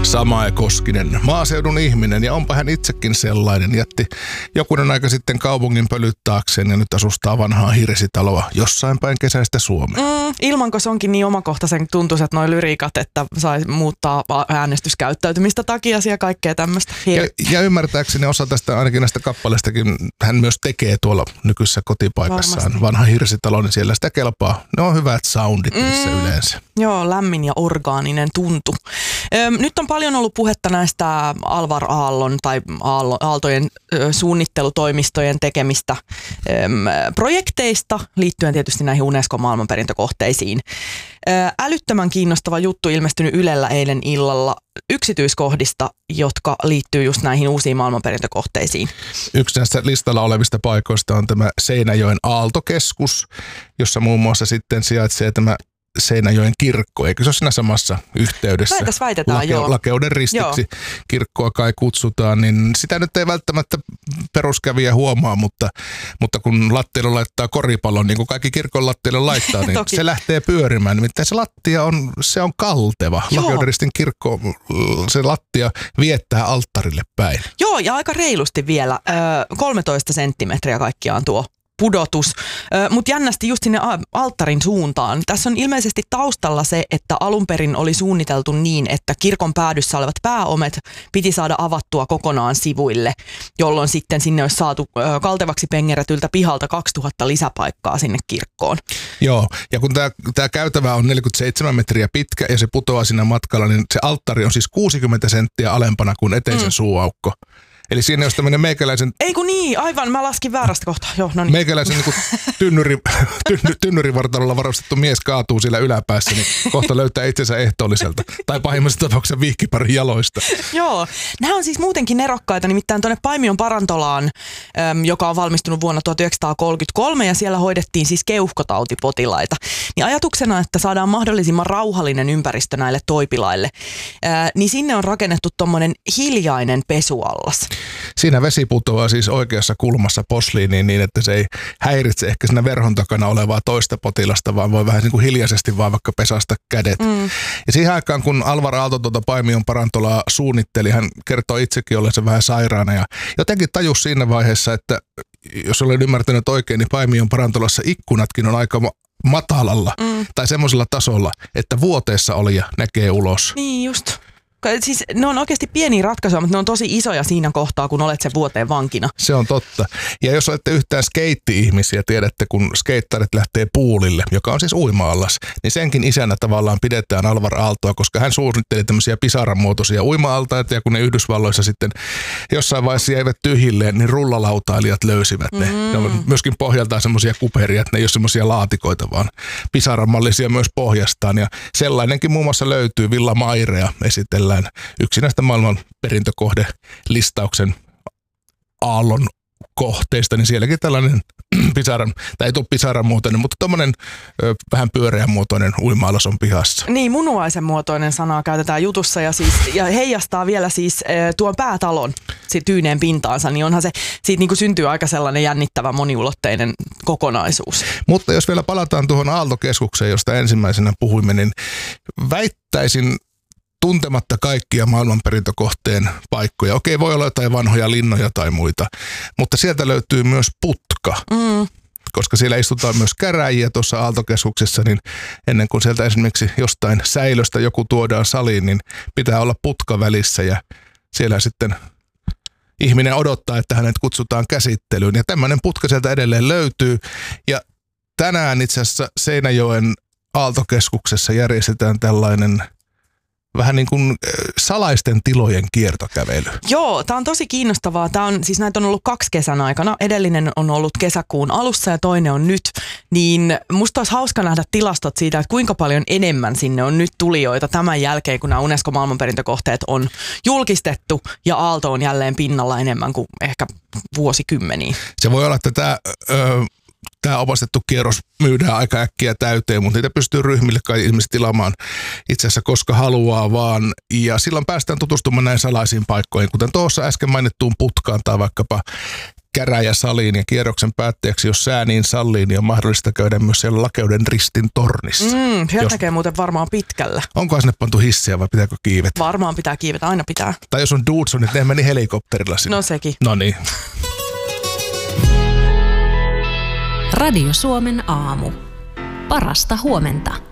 Samae Koskinen, maaseudun ihminen, ja onpa hän itsekin sellainen. Jätti jokunen aika sitten kaupungin pölyttääkseen ja nyt asustaa vanhaa hirsitaloa jossain päin kesäistä Suomea. Ilmankos onkin niin omakohtaisen tuntuiset noi lyriikat, että sai muuttaa äänestyskäyttäytymistä takia ja kaikkea tämmöistä. Ja ymmärtääkseni osa tästä, ainakin näistä kappaleistakin, hän myös tekee tuolla nykyisessä kotipaikassaan. Varmasti. Vanha hirsitalo, niin siellä sitä kelpaa. Ne on hyvät soundit niissä yleensä. Joo, lämmin ja orgaaninen tuntu. Nyt on paljon ollut puhetta näistä Alvar Aallon tai Aaltojen suunnittelutoimistojen tekemistä projekteista liittyen tietysti näihin UNESCO-maailmanperintökohteisiin. Älyttömän kiinnostava juttu ilmestynyt Ylellä eilen illalla yksityiskohdista, jotka liittyy just näihin uusiin maailmanperintökohteisiin. Yksi näistä listalla olevista paikoista on tämä Seinäjoen Aaltokeskus, jossa muun muassa sitten sijaitsee tämä Seinäjoen kirkko, eikö se ole siinä samassa yhteydessä? Näitäs väitetään, joo. Lakeuden ristiksi kirkkoa kai kutsutaan, niin sitä nyt ei välttämättä peruskävijä huomaa, mutta kun lattialle laittaa koripallon, niin kuin kaikki kirkon lattialle laittaa, niin se lähtee pyörimään. Nimittäin se lattia on kalteva. Lakeuden ristin kirkko, se lattia viettää alttarille päin. Joo, ja aika reilusti vielä, 13 senttimetriä kaikkiaan tuo pudotus, mutta jännästi just sinne alttarin suuntaan. Tässä on ilmeisesti taustalla se, että alun perin oli suunniteltu niin, että kirkon päädyssä olevat pääomet piti saada avattua kokonaan sivuille, jolloin sitten sinne olisi saatu kaltevaksi pengerätyltä pihalta 2000 lisäpaikkaa sinne kirkkoon. Joo, ja kun tämä käytävä on 47 metriä pitkä ja se putoaa siinä matkalla, niin se alttari on siis 60 senttiä alempana kuin eteisen suuaukko. Eli siinä jos tämmöinen meikäläisen... Ei kun niin, aivan, mä laskin väärästä kohtaa. Joo, no niin. Meikäläisen niin tynnyrivartalolla varustettu mies kaatuu siellä yläpäässä, niin kohta löytää itsensä ehtoolliselta. Tai pahimmassa tapauksessa vihkiparin jaloista. Joo, nämä on siis muutenkin nerokkaita, nimittäin tuonne Paimion Parantolaan, joka on valmistunut vuonna 1933 ja siellä hoidettiin siis keuhkotautipotilaita. Niin ajatuksena, että saadaan mahdollisimman rauhallinen ympäristö näille toipilaille, niin sinne on rakennettu tommonen hiljainen pesuallas. Siinä vesi putoaa siis oikeassa kulmassa posliiniin niin, että se ei häiritse ehkä siinä verhon takana olevaa toista potilasta, vaan voi vähän niin kuin hiljaisesti vaan vaikka pesasta kädet. Ja siihen aikaan, kun Alvar Aalto tuota Paimion Parantolaa suunnitteli, hän kertoi itsekin ollensa vähän sairaana ja jotenkin tajus siinä vaiheessa, että jos olen ymmärtänyt oikein, niin Paimion Parantolassa ikkunatkin on aika matalalla tai semmoisella tasolla, että vuoteessa olija näkee ulos. Niin just. Siis ne on oikeasti pieniä ratkaisuja, mutta ne on tosi isoja siinä kohtaa, kun olet sen vuoteen vankina. Se on totta. Ja jos olette yhtään skeitti-ihmisiä, tiedätte, kun skeittarit lähtee puulille, joka on siis uima-allas, niin senkin isänä tavallaan pidetään Alvar Aaltoa, koska hän suunnitteli tämmöisiä pisaramuotoisia uima-altaita, ja kun ne Yhdysvalloissa sitten jossain vaiheessa jäivät tyhjilleen, niin rullalautailijat löysivät ne. Ne on myöskin pohjaltaan semmoisia kuperia, että ne ei ole semmoisia laatikoita, vaan pisaramallisia myös pohjastaan. Ja sellainenkin muun muassa löytyy, Villa Mairea esitellään yksi näistä maailman perintökohdelistauksen aallon kohteista, niin sielläkin tällainen pisaran, tai ei tule pisaran muotoinen, mutta tommoinen vähän pyöreän muotoinen uima-allas on pihassa. Niin, munuaisen muotoinen sanaa käytetään jutussa ja heijastaa vielä siis tuon päätalon tyyneen pintaansa, niin onhan se, siitä niin kuin syntyy aika sellainen jännittävä moniulotteinen kokonaisuus. Mutta jos vielä palataan tuohon Aaltokeskukseen, josta ensimmäisenä puhuimme, niin väittäisin tuntematta kaikkia maailmanperintökohteen paikkoja. Okei, voi olla jotain vanhoja linnoja tai muita, mutta sieltä löytyy myös putka. Koska siellä istutaan myös käräjiä tuossa Aaltokeskuksessa, niin ennen kuin sieltä esimerkiksi jostain säilöstä joku tuodaan saliin, niin pitää olla putka välissä ja siellä sitten ihminen odottaa, että hänet kutsutaan käsittelyyn. Ja tämmöinen putka sieltä edelleen löytyy. Ja tänään itse asiassa Seinäjoen Aaltokeskuksessa järjestetään tällainen vähän niin kuin salaisten tilojen kiertokävely. Joo, tämä on tosi kiinnostavaa. Siis näitä on ollut 2 kesän aikana. Edellinen on ollut kesäkuun alussa ja toinen on nyt. Niin musta olisi hauska nähdä tilastot siitä, että kuinka paljon enemmän sinne on nyt tulijoita tämän jälkeen, kun nämä UNESCO-maailmanperintökohteet on julkistettu ja Aalto on jälleen pinnalla enemmän kuin ehkä vuosikymmeniä. Se voi olla, että tämä opastettu kierros myydään aika äkkiä täyteen, mutta niitä pystyy ryhmille kai ihmiset tilaamaan itse asiassa koska haluaa vaan. Ja silloin päästään tutustumaan näin salaisiin paikkoihin, kuten tuossa äsken mainittuun putkaan tai vaikkapa käräjäsaliin ja kierroksen päätteeksi, jos sää niin sallii, niin on mahdollista käydä myös siellä Lakeuden ristin tornissa. Sieltä näkee muuten varmaan pitkällä. Onko sinne pantu hissiä vai pitääkö kiivetä? Varmaan pitää kiivetä, aina pitää. Tai jos on Dudson, niin ne meni helikopterilla sinne. No sekin. No niin. Radio Suomen aamu. Parasta huomenta.